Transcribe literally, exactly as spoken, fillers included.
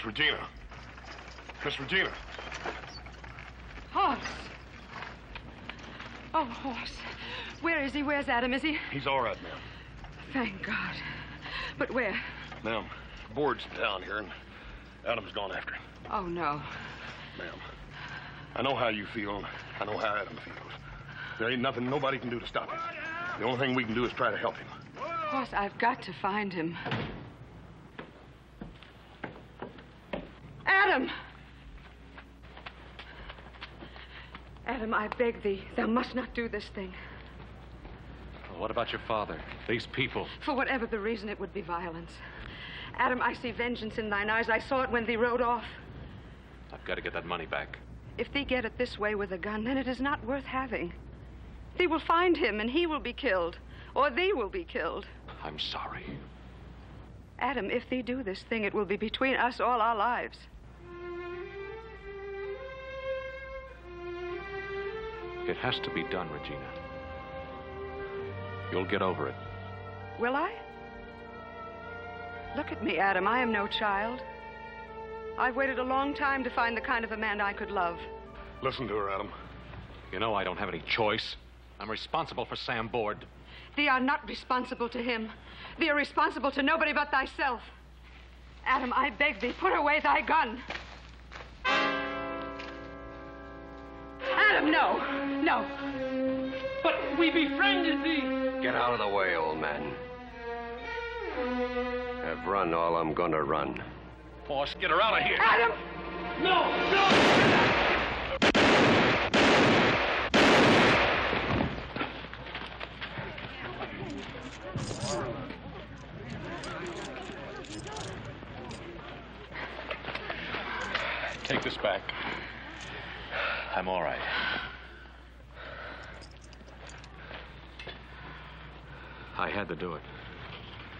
Miss Regina. Miss Regina. Hoss. Oh, Hoss. Where is he? Where's Adam? Is he? He's all right, ma'am. Thank God. But where? Ma'am, Board's down here, and Adam's gone after him. Oh, no. Ma'am, I know how you feel, and I know how Adam feels. There ain't nothing nobody can do to stop him. The only thing we can do is try to help him. Hoss, I've got to find him. Adam! Adam, I beg thee, thou must not do this thing. Well, what about your father? These people? For whatever the reason, it would be violence. Adam, I see vengeance in thine eyes. I saw it when thee rode off. I've got to get that money back. If thee get it this way with a gun, then it is not worth having. Thee will find him, and he will be killed. Or thee will be killed. I'm sorry. Adam, if thee do this thing, it will be between us all our lives. It has to be done, Regina. You'll get over it. Will I? Look at me, Adam. I am no child. I've waited a long time to find the kind of a man I could love. Listen to her, Adam. You know I don't have any choice. I'm responsible for Sam Board. Thee are not responsible to him. Thee are responsible to nobody but thyself. Adam, I beg thee, put away thy gun. Adam, no. No. But we befriended thee. Get out of the way, old man. I've run all I'm gonna run. Boss, get her out of here. Adam! No, no! Take this back. I'm all right. I had to do it.